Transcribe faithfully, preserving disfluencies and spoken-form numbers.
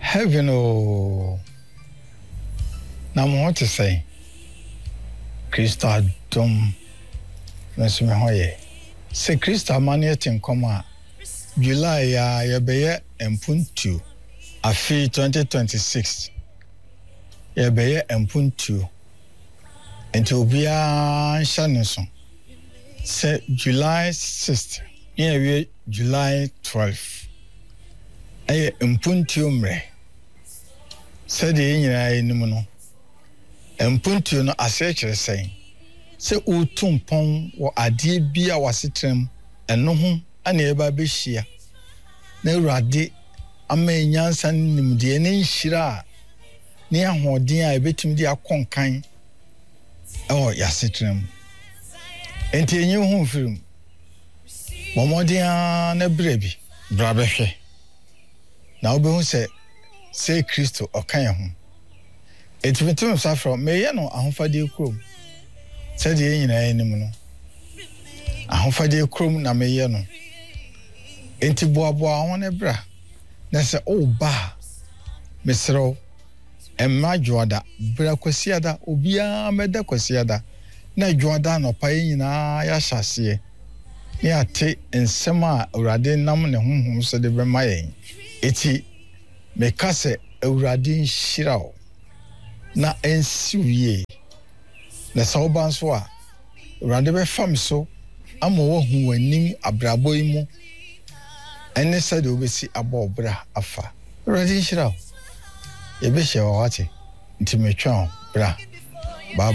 Heaven oh. Na mo want to say Krista dom nso me hoye. Se Krista manie tin koma July ya ye beye empuntu afi twenty twenty-six. Ye beye empuntu. Enti obia nhane so. Se July sixth, ye July twelfth. Aye empuntu mre. Se de nyina enimu no. Empuntu no asechere sei. Se utumpon wo ade bia wasetrem eno ho ana eba behia. Na urade ama nyansa nimde ne nhira ne ahoden a ebetim di akonkan ewo yasetrem. Enti enyi ho firim. Momodia na brebi bra behwe. Na obehu se se Kristo okan ho. Etimetum safro meye no ahofade krom. Sede nyina enim no. Ahofade krom na meye no. Enti boaboa ho ne bra. Na se o ba mesro emma joada bra kwasiada obia meda kwasiada na joada no pa nyina ya hyase. Ne ate ensem a urade nam ne honhom so de be mayen. Eti me kase urade nhirao na ensiwie na sauban so a urade be fam so ama wo hu wanim abrabo imu ene sade obesi abo obra afa urade nhirao ye be hye wawate nti metwa bra